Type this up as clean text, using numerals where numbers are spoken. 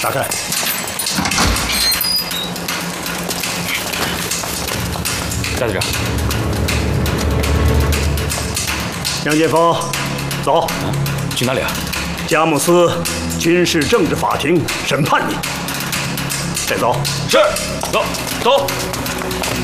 打开。 大队长， 杨建锋，走。 去哪里啊？ 佳木斯军事政治法庭审判你。带走。 是，走走。